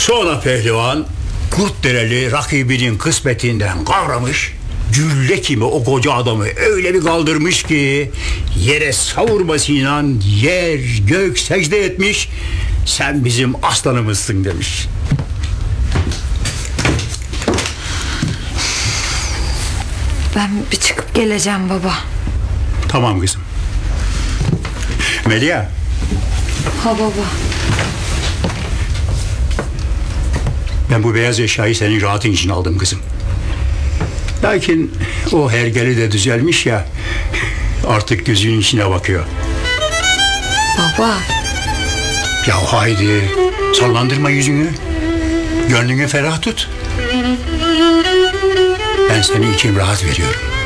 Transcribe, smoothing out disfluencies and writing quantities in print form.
Sonra pehlivan Kurtdereli rakibinin kısmetinden kavramış, gülle kimi o koca adamı öyle bir kaldırmış ki yere savurmasıyla yer gök secde etmiş. Sen bizim aslanımızsın demiş. Ben bir çıkıp geleceğim baba. Tamam kızım. Melia. Ha baba. Ben bu beyaz eşyayı senin rahatın için aldım kızım. Lakin o hergeli de düzelmiş ya, artık gözünün içine bakıyor. Baba. Ya haydi sallandırma yüzünü, gönlünü ferah tut. Ben seni içim rahat veriyorum.